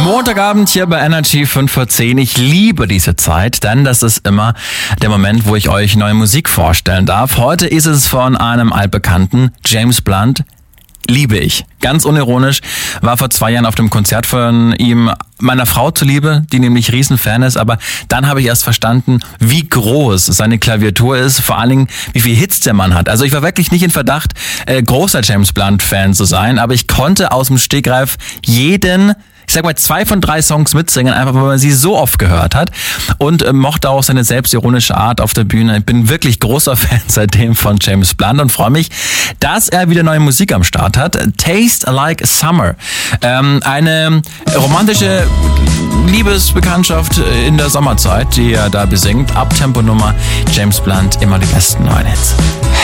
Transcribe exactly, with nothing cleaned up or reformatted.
Montagabend hier bei Energy fünf vor zehn. Ich liebe diese Zeit, denn das ist immer der Moment, wo ich euch neue Musik vorstellen darf. Heute ist es von einem altbekannten, James Blunt. Liebe ich. Ganz unironisch. War vor zwei Jahren auf dem Konzert von ihm, meiner Frau zuliebe, die nämlich Riesenfan ist. Aber dann habe ich erst verstanden, wie groß seine Klaviatur ist. Vor allen Dingen, wie viel Hits der Mann hat. Also ich war wirklich nicht in Verdacht, äh, großer James Blunt-Fan zu sein. Aber ich konnte aus dem Stegreif jeden, ich sag mal, zwei von drei Songs mitsingen, einfach weil man sie so oft gehört hat und äh, mochte auch seine selbstironische Art auf der Bühne. Ich bin wirklich großer Fan seitdem von James Blunt und freue mich, dass er wieder neue Musik am Start hat. Taste Like Summer. Ähm, eine romantische Liebesbekanntschaft in der Sommerzeit, die er da besingt. Abtempo-Nummer, James Blunt, immer die besten neuen Hits.